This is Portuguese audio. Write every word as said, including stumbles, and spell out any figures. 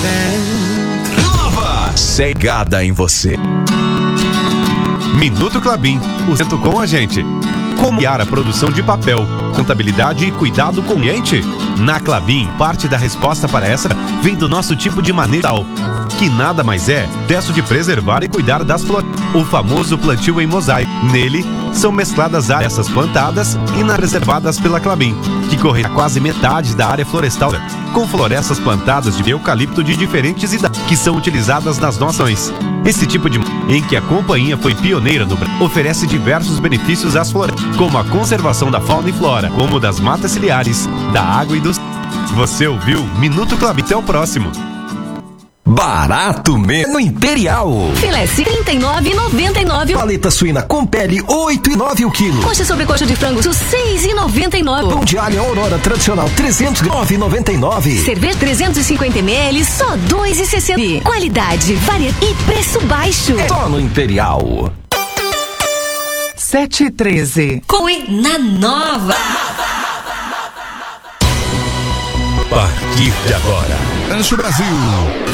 Nova! Chegada em você. Minuto Klabin, o centro com a gente. Como criar a produção de papel, contabilidade e cuidado com o cliente? Na Klabin, parte da resposta para essa vem do nosso tipo de manejo, que nada mais é dessa de preservar e cuidar das flores. O famoso plantio em mosaico. Nele, são mescladas áreas plantadas e não preservadas pela Klabin, que corre a quase metade da área florestal, com florestas plantadas de eucalipto de diferentes idades, que são utilizadas nas noções. Esse tipo de em que a companhia foi pioneira no Brasil, oferece diversos benefícios às florestas, como a conservação da fauna e flora, como das matas ciliares, da água e dos... Você ouviu Minuto Klabin. Até o próximo. Barato mesmo no Imperial. Filé trinta e nove e noventa e nove. Paleta suína com pele oito e nove o quilo. Coxa sobre coxa de frango seis e noventa e nove. Pão de alho Aurora tradicional trezentos e nove e noventa e nove. Cerveja trezentos e cinquenta mililitros só dois e sessenta. Qualidade, variedade e preço baixo. É só no Imperial. sete e treze. Coi na Nova. A partir de agora, Ancho Brasil.